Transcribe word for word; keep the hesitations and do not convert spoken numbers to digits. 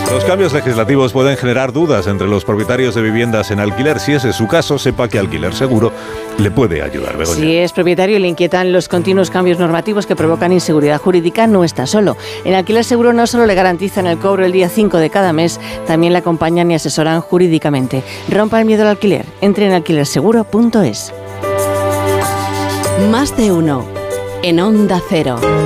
Los cambios legislativos pueden generar dudas entre los propietarios de viviendas en alquiler. Si ese es su caso, sepa que Alquiler Seguro le puede ayudar. Begoña. Si es propietario y le inquietan los continuos cambios normativos que provocan inseguridad jurídica, no está solo. En Alquiler Seguro no solo le garantizan el cobro el día cinco de cada mes, también le acompañan y asesoran jurídicamente. Rompa el miedo al alquiler. Entre en alquiler seguro punto es. Más de uno. En Onda Cero.